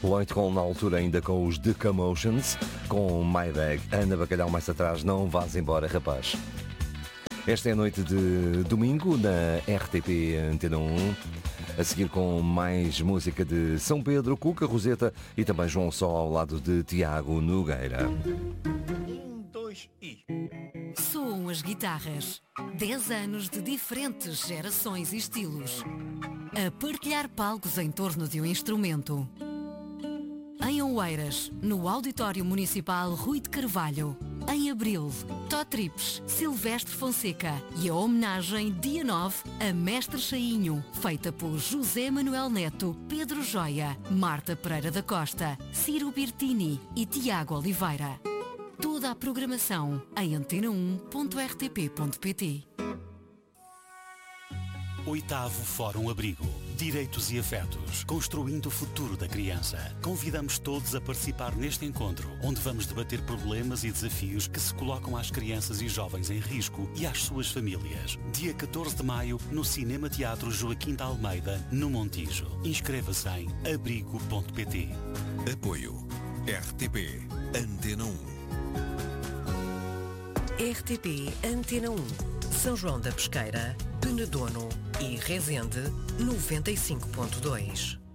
Lloyd Cole na altura ainda com os The Commotions, com My Bag. Ana Bacalhau mais atrás, Não Vás Embora, Rapaz. Esta é a noite de domingo na RTP Antena 1. A seguir com mais música de São Pedro, Cuca Roseta e também João Só ao lado de Tiago Nogueira. 1, 2 e... Soam as guitarras. 10 anos de diferentes gerações e estilos. A partilhar palcos em torno de um instrumento. Em Oeiras, no Auditório Municipal Rui de Carvalho. Em abril, Tó Trips, Silvestre Fonseca e a homenagem dia 9 a Mestre Chainho, feita por José Manuel Neto, Pedro Joia, Marta Pereira da Costa, Ciro Birtini e Tiago Oliveira. Toda a programação em antena1.rtp.pt. 8º Fórum Abrigo. Direitos e afetos. Construindo o futuro da criança. Convidamos todos a participar neste encontro, onde vamos debater problemas e desafios que se colocam às crianças e jovens em risco e às suas famílias. Dia 14 de maio, no Cinema Teatro Joaquim de Almeida, no Montijo. Inscreva-se em abrigo.pt. Apoio RTP Antena 1. RTP Antena 1, São João da Pesqueira, Penedono e Resende 95.2.